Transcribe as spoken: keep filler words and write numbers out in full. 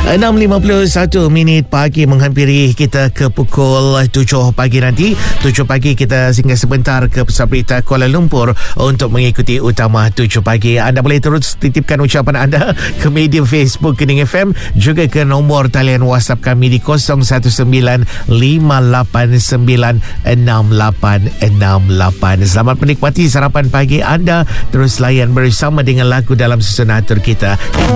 enam lima puluh satu minit pagi menghampiri kita ke pukul tujuh pagi nanti. tujuh pagi kita singgah sebentar ke Pusat Berita Kuala Lumpur untuk mengikuti utama tujuh pagi. Anda boleh terus titipkan ucapan anda ke media Facebook Kening F M, juga ke nombor talian WhatsApp kami di kosong satu sembilan lima lapan sembilan enam lapan enam lapan. Selamat menikmati sarapan pagi anda. Terus layan bersama dengan lagu dalam susun atur kita.